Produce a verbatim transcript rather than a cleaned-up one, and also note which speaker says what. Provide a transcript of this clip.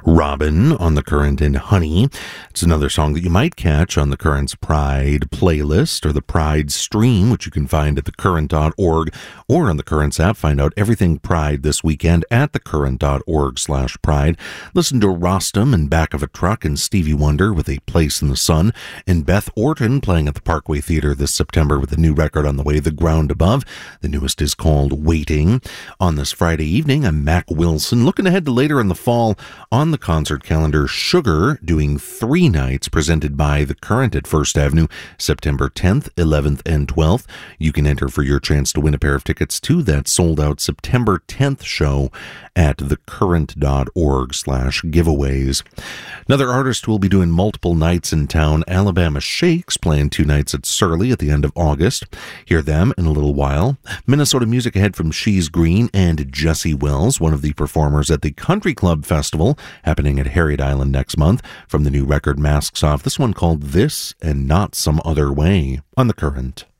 Speaker 1: Robin on The Current and Honey. It's another song that you might catch on The Current's Pride playlist or the Pride stream, which you can find at the current dot org or on The Current's app. Find out everything Pride this weekend at the current dot org slash pride. Listen to Rostam and Back of a Truck and Stevie Wonder with A Place in the Sun, and Beth Orton playing at the Parkway Theater this September with a new record on the way, The Ground Above. The newest is called Waiting. On this Friday evening, I'm Mac Wilson. Looking ahead to later in the fall on the concert calendar, Sugar doing three nights presented by The Current at First Avenue, September tenth, eleventh, and twelfth. You can enter for your chance to win a pair of tickets to that sold-out September tenth show at the current dot org slash giveaways. Another artist who will be doing multiple nights in town, Alabama Shakes, playing two nights at Surly at the end of August. Hear them in a little while. Minnesota music ahead from She's Green and Jesse Wells, one of the performers at the Country Club Festival, happening at Harriet Island next month, from the new record Masks Off. This one called This and Not Some Other Way on The Current.